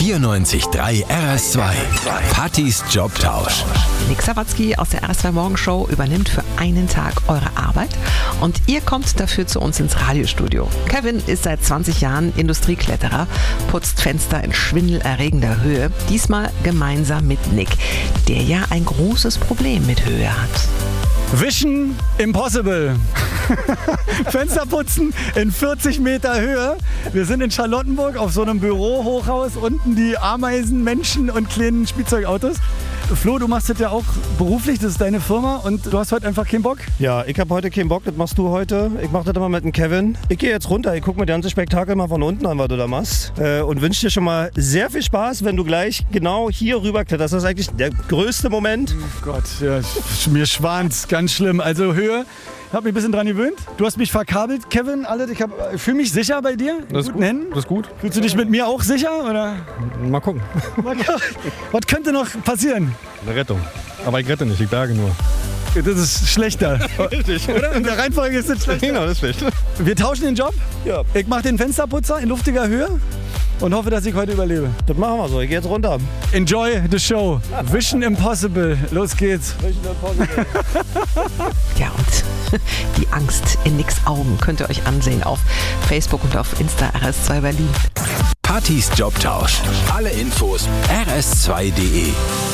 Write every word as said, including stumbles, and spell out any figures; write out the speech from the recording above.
vierundneunzig Komma drei R S zwei. Partys Jobtausch. Nick Sawatzki aus der R S zwei Morgenshow übernimmt für einen Tag eure Arbeit und ihr kommt dafür zu uns ins Radiostudio. Kevin ist seit zwanzig Jahren Industriekletterer, putzt Fenster in schwindelerregender Höhe, diesmal gemeinsam mit Nick, der ja ein großes Problem mit Höhe hat. Vision Impossible. Fenster putzen in vierzig Meter Höhe. Wir sind in Charlottenburg auf so einem Bürohochhaus. Unten die Ameisen, Menschen und kleinen Spielzeugautos. Flo, du machst das ja auch beruflich, das ist deine Firma und du hast heute einfach keinen Bock? Ja, ich habe heute keinen Bock, das machst du heute. Ich mache das immer mit dem Kevin. Ich gehe jetzt runter, ich gucke mir das ganze Spektakel mal von unten an, was du da machst. Äh, und wünsche dir schon mal sehr viel Spaß, wenn du gleich genau hier rüber kletterst. Das ist eigentlich der größte Moment. Oh Gott, ja, mir schwant's, ganz schlimm. Also Höhe. Ich habe mich ein bisschen dran gewöhnt. Du hast mich verkabelt, Kevin. Alles. Ich, ich fühle mich sicher bei dir. In das ist guten gut. Händen. Das ist gut. Fühlst du dich mit mir auch sicher? Oder? Mal gucken. Was könnte noch passieren? Eine Rettung. Aber ich rette nicht, ich berge nur. Das ist schlechter. Richtig, Oder? In der Reihenfolge ist es schlechter. Genau, das ist schlecht. Wir tauschen den Job. Ja. Ich mache den Fensterputzer in luftiger Höhe und hoffe, dass ich heute überlebe. Das machen wir so, ich gehe jetzt runter. Enjoy the show. Vision Impossible. Los geht's. Vision Impossible. Ja, und die Angst in Nicks Augen könnt ihr euch ansehen auf Facebook und auf Insta R S zwei Berlin. Partys Jobtausch. Alle Infos R S zwei Punkt de.